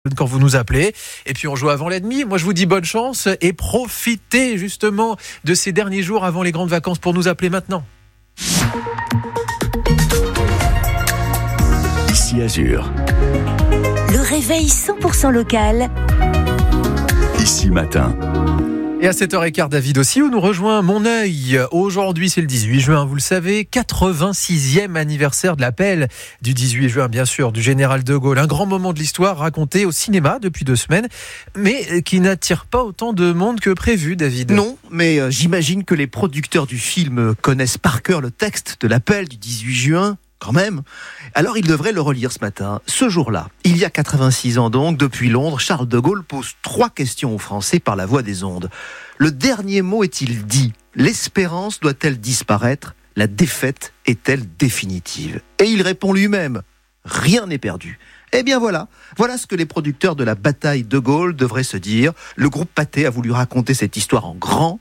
quand vous nous appelez. Et puis on joue avant la demi. Moi je vous dis bonne chance et profitez justement de ces derniers jours avant les grandes vacances pour nous appeler maintenant. Ici Azur. Le réveil 100% local. Ici Matin. Et à 7h15, David aussi, où nous rejoint Mon Œil. Aujourd'hui, c'est le 18 juin, vous le savez, 86e anniversaire de l'appel du 18 juin, bien sûr, du général de Gaulle. Un grand moment de l'histoire raconté au cinéma depuis 2 semaines, mais qui n'attire pas autant de monde que prévu, David. Non, mais j'imagine que les producteurs du film connaissent par cœur le texte de l'appel du 18 juin. Quand même. Alors il devrait le relire ce matin. Ce jour-là, il y a 86 ans donc, depuis Londres, Charles de Gaulle pose 3 questions aux Français par la voix des ondes. Le dernier mot est-il dit ? L'espérance doit-elle disparaître ? La défaite est-elle définitive ? Et il répond lui-même, rien n'est perdu. Eh bien voilà ce que les producteurs de la bataille de Gaulle devraient se dire. Le groupe Pathé a voulu raconter cette histoire en grand.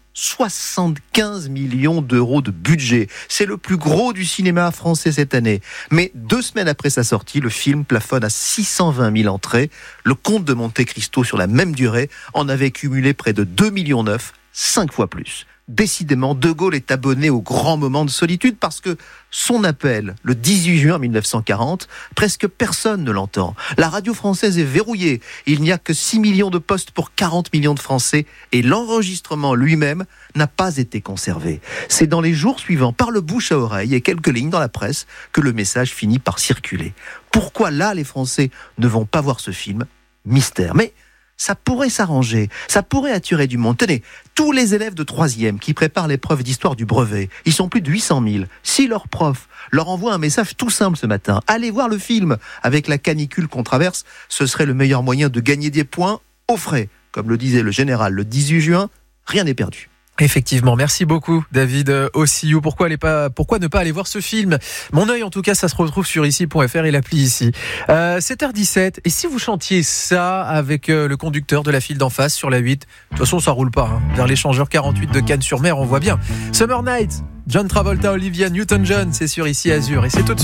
75 millions d'euros de budget. C'est le plus gros du cinéma français cette année. Mais 2 semaines après sa sortie, le film plafonne à 620 000 entrées. Le Comte de Monte Cristo, sur la même durée, en avait cumulé près de 2,9 millions, 5 fois plus. Décidément, De Gaulle est abonné au grand moment de solitude parce que son appel, le 18 juin 1940, presque personne ne l'entend. La radio française est verrouillée. Il n'y a que 6 millions de postes pour 40 millions de Français et l'enregistrement lui-même n'a pas été conservé. C'est dans les jours suivants, par le bouche à oreille et quelques lignes dans la presse, que le message finit par circuler. Pourquoi là, les Français ne vont pas voir ce film ? Mystère. Mais ça pourrait s'arranger, ça pourrait attirer du monde. Tenez, tous les élèves de 3e qui préparent l'épreuve d'histoire du brevet, ils sont plus de 800 000. Si leur prof leur envoie un message tout simple ce matin, allez voir le film, avec la canicule qu'on traverse, ce serait le meilleur moyen de gagner des points au frais. Comme le disait le général le 18 juin, rien n'est perdu. Effectivement, merci beaucoup David Ossiou. Pourquoi ne pas aller voir ce film ? Mon Œil, en tout cas, ça se retrouve sur ici.fr et l'appli ici. 7h17, et si vous chantiez ça avec le conducteur de la file d'en face sur la 8 ? De toute façon, ça roule pas, vers l'échangeur 48 de Cannes-sur-Mer, on voit bien. Summer Night, John Travolta, Olivia Newton-John, c'est sur Ici Azur, et c'est tout de suite.